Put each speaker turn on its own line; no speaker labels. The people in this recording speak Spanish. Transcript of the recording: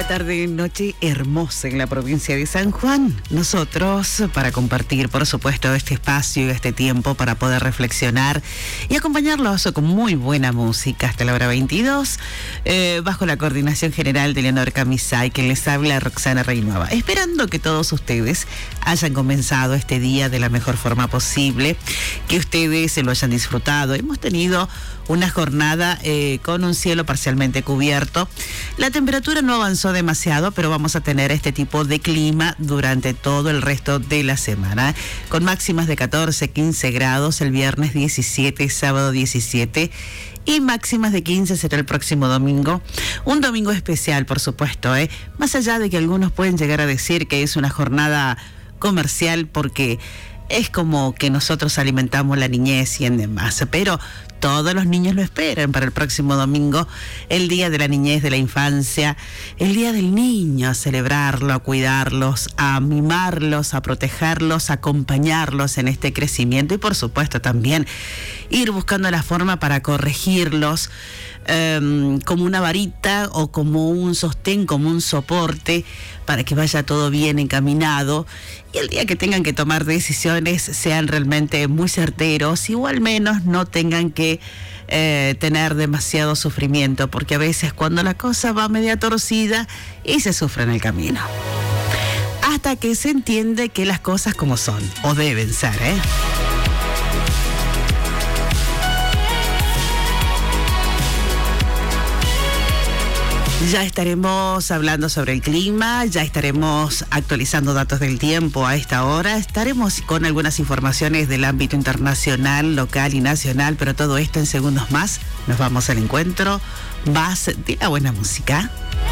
Una tarde noche hermosa en la provincia de San Juan. Nosotros para compartir, por supuesto, este espacio y este tiempo para poder reflexionar y acompañarlos con muy buena música hasta la hora 22, bajo la coordinación general de Leonor Camisay, que les habla Roxana Reinueva. Esperando que todos ustedes hayan comenzado este día de la mejor forma posible, que ustedes se lo hayan disfrutado. Hemos tenido una jornada con un cielo parcialmente cubierto. La temperatura no avanzó demasiado, pero vamos a tener este tipo de clima durante todo el resto de la semana, con máximas de 14, 15 grados el viernes 17, sábado 17 y máximas de 15 será el próximo domingo. Un domingo especial, por supuesto, más allá de que algunos pueden llegar a decir que es una jornada comercial porque es como que nosotros alimentamos la niñez y en demás, pero todos los niños lo esperan para el próximo domingo, el Día de la Niñez, de la Infancia, el Día del Niño, a celebrarlo, a cuidarlos, a mimarlos, a protegerlos, a acompañarlos en este crecimiento y por supuesto también ir buscando la forma para corregirlos como una varita o como un sostén, como un soporte para que vaya todo bien encaminado y el día que tengan que tomar decisiones sean realmente muy certeros y o al menos no tengan que tener demasiado sufrimiento, porque a veces cuando la cosa va media torcida y se sufre en el camino hasta que se entiende que las cosas como son o deben ser, Ya estaremos hablando sobre el clima, ya estaremos actualizando datos del tiempo a esta hora, estaremos con algunas informaciones del ámbito internacional, local y nacional, pero todo esto en segundos más. Nos vamos al encuentro más de la buena música.